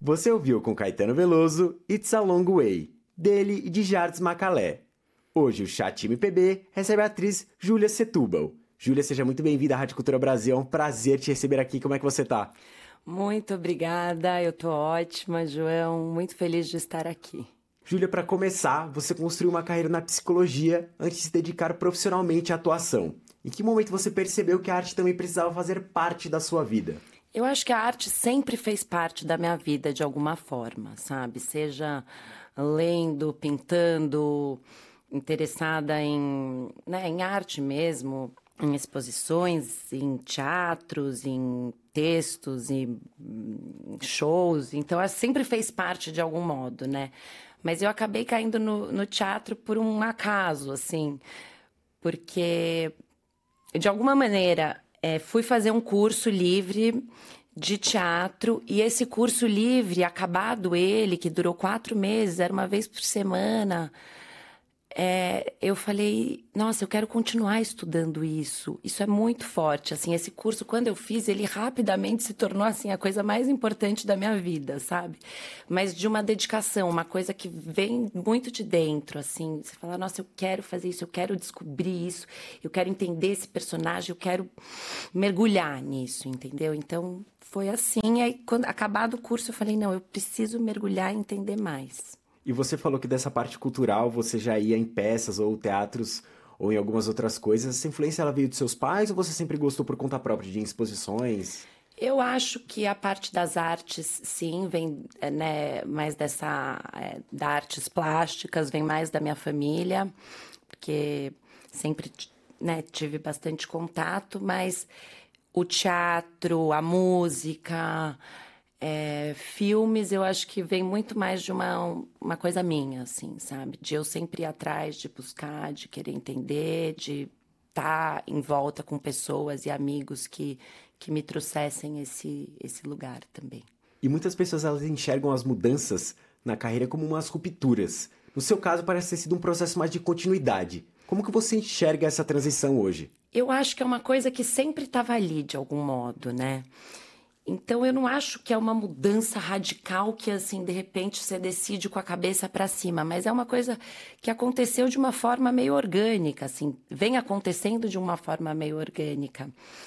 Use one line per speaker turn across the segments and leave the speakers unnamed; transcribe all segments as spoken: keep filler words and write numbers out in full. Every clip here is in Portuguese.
Você ouviu com Caetano Veloso It's a Long Way, dele e de Jardim Macalé. Hoje o Chat M P B recebe a atriz Júlia Setúbal. Júlia, seja muito bem-vinda à Rádio Cultura Brasil, é um prazer te receber aqui. Como é que você tá?
Muito obrigada, eu tô ótima, João, muito feliz de estar aqui.
Júlia, para começar, você construiu uma carreira na psicologia antes de se dedicar profissionalmente à atuação. Em que momento você percebeu que a arte também precisava fazer parte da sua vida?
Eu acho que a arte sempre fez parte da minha vida de alguma forma, sabe? Seja lendo, pintando, interessada em, né, em arte mesmo, em exposições, em teatros, em textos, em shows. Então, ela sempre fez parte de algum modo, né? Mas eu acabei caindo no, no teatro por um acaso, assim, porque, de alguma maneira, é, fui fazer um curso livre de teatro, e esse curso livre, acabado ele, que durou quatro meses, era uma vez por semana, é, eu falei, nossa, eu quero continuar estudando isso. Isso é muito forte, assim, esse curso, quando eu fiz, ele rapidamente se tornou, assim, a coisa mais importante da minha vida, sabe? Mas de uma dedicação, uma coisa que vem muito de dentro, assim, você fala, nossa, eu quero fazer isso, eu quero descobrir isso, eu quero entender esse personagem, eu quero mergulhar nisso, entendeu? Então, foi assim, aí, quando acabado o curso, eu falei, não, eu preciso mergulhar e entender mais.
E você falou que dessa parte cultural você já ia em peças ou teatros ou em algumas outras coisas. Essa influência ela veio dos seus pais ou você sempre gostou por conta própria de ir em exposições?
Eu acho que a parte das artes, sim, vem, né, mais dessa, é, da artes plásticas, vem mais da minha família, porque sempre, né, tive bastante contato, mas o teatro, a música, é, filmes, eu acho que vem muito mais de uma, uma coisa minha, assim, sabe? De eu sempre ir atrás, de buscar, de querer entender, de estar em volta com pessoas e amigos que, que me trouxessem esse, esse lugar também.
E muitas pessoas elas enxergam as mudanças na carreira como umas rupturas. No seu caso, parece ter sido um processo mais de continuidade. Como que você enxerga essa transição hoje?
Eu acho que é uma coisa que sempre estava ali, de algum modo, né? Então, eu não acho que é uma mudança radical que, assim, de repente você decide com a cabeça para cima, mas é uma coisa que aconteceu de uma forma meio orgânica, assim, vem acontecendo de uma forma meio orgânica.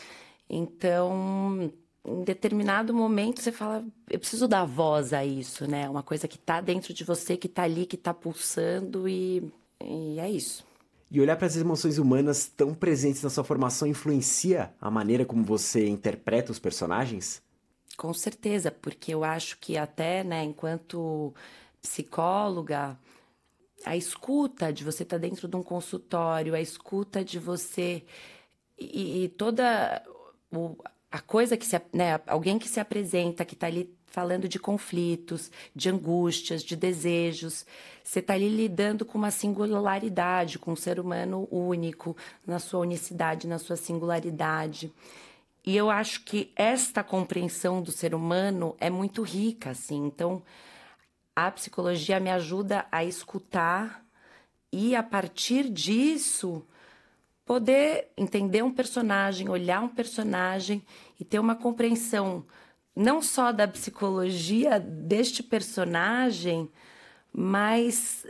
Então, em determinado momento você fala, eu preciso dar voz a isso, né? Uma coisa que está dentro de você, que está ali, que está pulsando e, e é isso.
E olhar para as emoções humanas tão presentes na sua formação influencia a maneira como você interpreta os personagens?
Com certeza, porque eu acho que até, né, enquanto psicóloga, a escuta de você estar dentro de um consultório, a escuta de você e, e toda o, a coisa que se, né, alguém que se apresenta, que está ali falando de conflitos, de angústias, de desejos, você está ali lidando com uma singularidade, com um ser humano único, na sua unicidade, na sua singularidade. E eu acho que esta compreensão do ser humano é muito rica, assim. Então, a psicologia me ajuda a escutar e, a partir disso, poder entender um personagem, olhar um personagem e ter uma compreensão não só da psicologia deste personagem, mas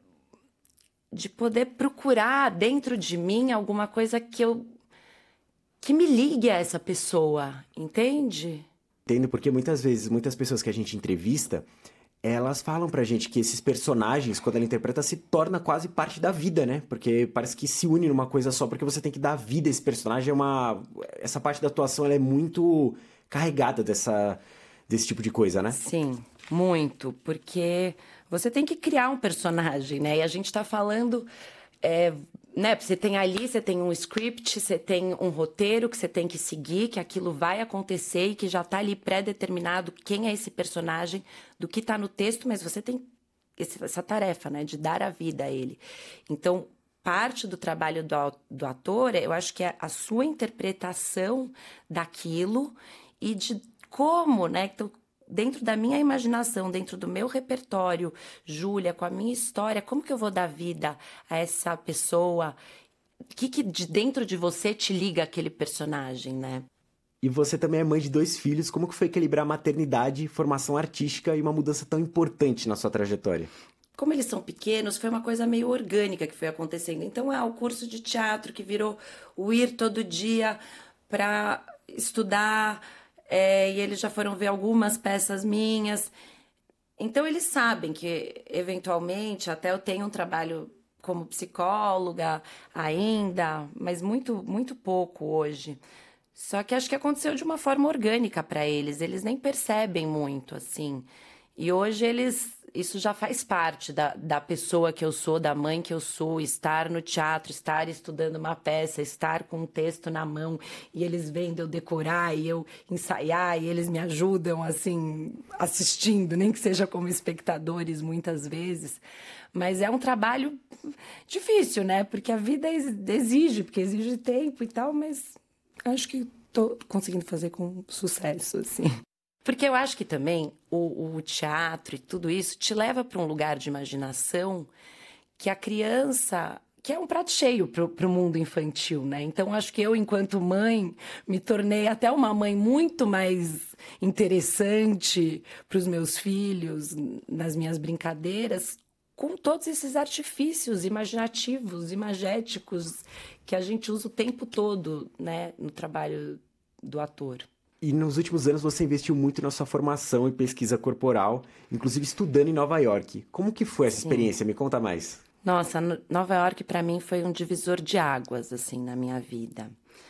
de poder procurar dentro de mim alguma coisa que eu que me ligue a essa pessoa, entende?
Entendo, porque muitas vezes, muitas pessoas que a gente entrevista, elas falam pra gente que esses personagens, quando ela interpreta, se torna quase parte da vida, né? Porque parece que se une numa coisa só, porque você tem que dar vida a esse personagem. É uma... Essa parte da atuação, ela é muito carregada dessa... desse tipo de coisa, né?
Sim, muito, porque você tem que criar um personagem, né? E a gente tá falando... É, né, você tem ali, você tem um script, você tem um roteiro que você tem que seguir, que aquilo vai acontecer e que já tá ali pré-determinado quem é esse personagem, do que tá no texto, mas você tem esse, essa tarefa, né, de dar a vida a ele. Então, parte do trabalho do, do ator, eu acho que é a sua interpretação daquilo e de como, né, então, dentro da minha imaginação, dentro do meu repertório, Júlia, com a minha história, como que eu vou dar vida a essa pessoa? O que, que de dentro de você te liga aquele personagem, né?
E você também é mãe de dois filhos. Como que foi equilibrar maternidade, formação artística e uma mudança tão importante na sua trajetória?
Como eles são pequenos, foi uma coisa meio orgânica que foi acontecendo. Então, é o curso de teatro que virou o ir todo dia para estudar, é, e eles já foram ver algumas peças minhas. Então, eles sabem que, eventualmente, até eu tenho um trabalho como psicóloga ainda, mas muito, muito pouco hoje. Só que acho que aconteceu de uma forma orgânica para eles. Eles nem percebem muito, assim. E hoje eles... Isso já faz parte da, da pessoa que eu sou, da mãe que eu sou, estar no teatro, estar estudando uma peça, estar com um texto na mão, e eles vendo eu decorar e eu ensaiar, e eles me ajudam, assim, assistindo, nem que seja como espectadores, muitas vezes. Mas é um trabalho difícil, né? Porque a vida exige, porque exige tempo e tal, mas acho que estou conseguindo fazer com sucesso, assim. Porque eu acho que também o, o teatro e tudo isso te leva para um lugar de imaginação que a criança... que é um prato cheio para o mundo infantil, né? Então, acho que eu, enquanto mãe, me tornei até uma mãe muito mais interessante para os meus filhos, nas minhas brincadeiras, com todos esses artifícios imaginativos, imagéticos, que a gente usa o tempo todo, né, no trabalho do ator.
E nos últimos anos você investiu muito na sua formação e pesquisa corporal, inclusive estudando em Nova York. Como que foi essa
Sim.
experiência? Me conta mais.
Nossa, Nova York para mim foi um divisor de águas, assim, na minha vida.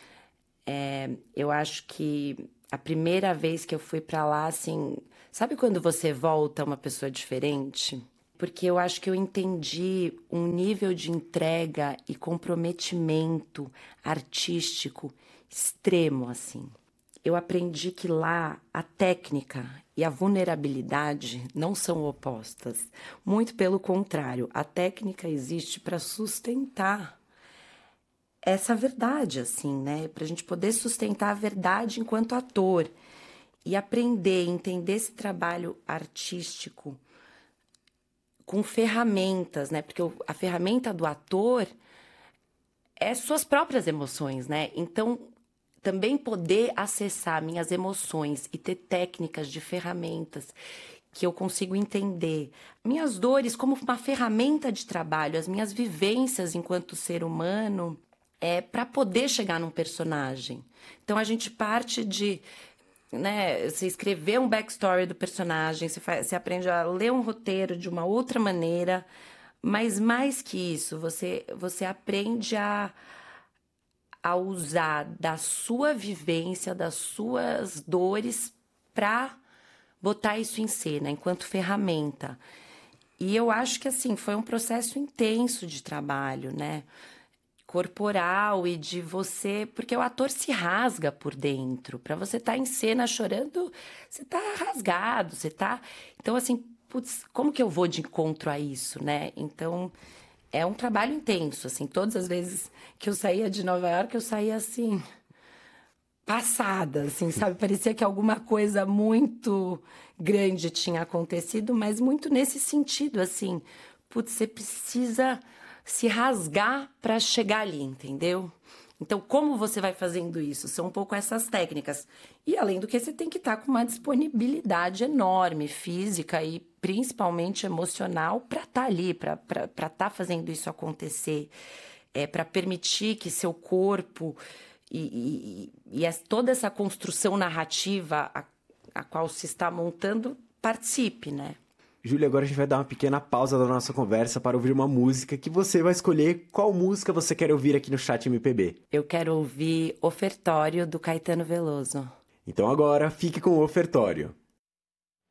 É, eu acho que a primeira vez que eu fui para lá, assim... Sabe quando você volta uma pessoa diferente? Porque eu acho que eu entendi um nível de entrega e comprometimento artístico extremo, assim. Eu aprendi que lá a técnica e a vulnerabilidade não são opostas. Muito pelo contrário, a técnica existe para sustentar essa verdade, assim, né? Para a gente poder sustentar a verdade enquanto ator e aprender, entender esse trabalho artístico com ferramentas, né? Porque a ferramenta do ator é suas próprias emoções, né? Então, também poder acessar minhas emoções e ter técnicas de ferramentas que eu consigo entender minhas dores como uma ferramenta de trabalho, as minhas vivências enquanto ser humano, é para poder chegar num personagem. Então, a gente parte de... né, você escrever um backstory do personagem, você, faz, você aprende a ler um roteiro de uma outra maneira, mas mais que isso, você, você aprende a, a usar da sua vivência, das suas dores, para botar isso em cena, enquanto ferramenta. E eu acho que, assim, foi um processo intenso de trabalho, né? Corporal e de você... Porque o ator se rasga por dentro. Para você estar em cena chorando, você tá rasgado, você tá... Então, assim, putz, como que eu vou de encontro a isso, né? Então, é um trabalho intenso, assim. Todas as vezes que eu saía de Nova York, eu saía, assim, passada, assim, sabe? Parecia que alguma coisa muito grande tinha acontecido, mas muito nesse sentido, assim. Putz, você precisa... se rasgar para chegar ali, entendeu? Então, como você vai fazendo isso? São um pouco essas técnicas. E, além do que, você tem que estar com uma disponibilidade enorme, física e principalmente emocional, para estar ali, para estar fazendo isso acontecer, é, para permitir que seu corpo e, e, e toda essa construção narrativa a, a qual se está montando participe, né?
Júlia, agora a gente vai dar uma pequena pausa da nossa conversa para ouvir uma música que você vai escolher. Qual música você quer ouvir aqui no Chat M P B?
Eu quero ouvir Ofertório, do Caetano Veloso.
Então agora, fique com o Ofertório.